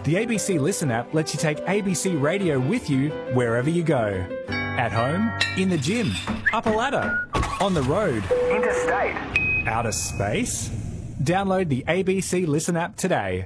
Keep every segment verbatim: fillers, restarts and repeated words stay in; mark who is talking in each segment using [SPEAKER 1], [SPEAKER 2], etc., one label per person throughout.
[SPEAKER 1] The A B C Listen app lets you take A B C Radio with you wherever you go. At home, in the gym, up a ladder, on the road, interstate, outer space. Download the A B C Listen app today.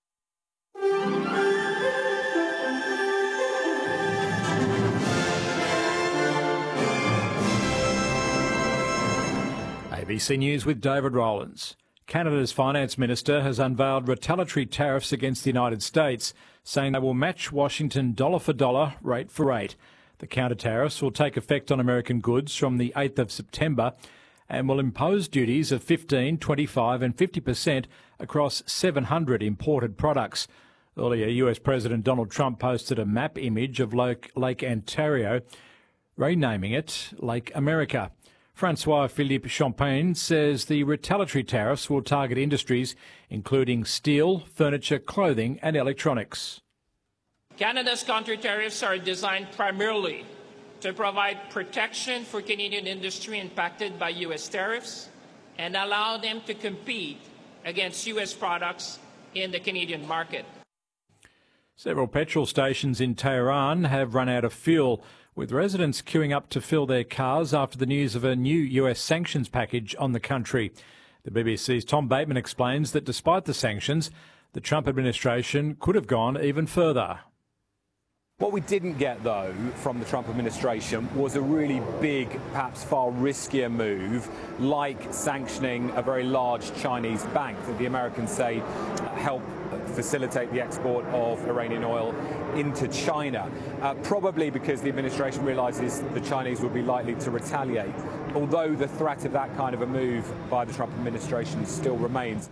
[SPEAKER 2] A B C News with David Rowlands. Canada's finance minister has unveiled retaliatory tariffs against the United States, saying they will match Washington dollar for dollar, rate for rate. The counter-tariffs will take effect on American goods from the eighth of September and will impose duties of fifteen, twenty-five and fifty percent across seven hundred imported products. Earlier, U S President Donald Trump posted a map image of Lake, Lake Ontario, renaming it Lake America. Francois-Philippe Champagne says the retaliatory tariffs will target industries including steel, furniture, clothing and electronics.
[SPEAKER 3] Canada's counter-tariffs are designed primarily to provide protection for Canadian industry impacted by U S tariffs and allow them to compete against U S products in the Canadian market.
[SPEAKER 2] Several petrol stations in Tehran have run out of fuel, with residents queuing up to fill their cars after the news of a new U S sanctions package on the country. The B B C's Tom Bateman explains that despite the sanctions, the Trump administration could have gone even further.
[SPEAKER 4] What we didn't get, though, from the Trump administration was a really big, perhaps far riskier move, like sanctioning a very large Chinese bank that the Americans say help facilitate the export of Iranian oil into China, uh, probably because the administration realises the Chinese would be likely to retaliate, although the threat of that kind of a move by the Trump administration still remains.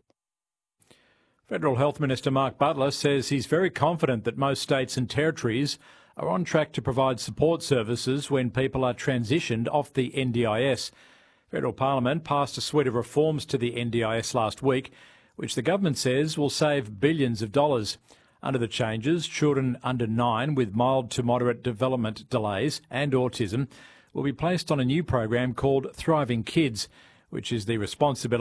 [SPEAKER 2] Federal Health Minister Mark Butler says he's very confident that most states and territories are on track to provide support services when people are transitioned off the N D I S. Federal Parliament passed a suite of reforms to the N D I S last week, which the government says will save billions of dollars. Under the changes, children under nine with mild to moderate development delays and autism will be placed on a new program called Thriving Kids, which is the responsibility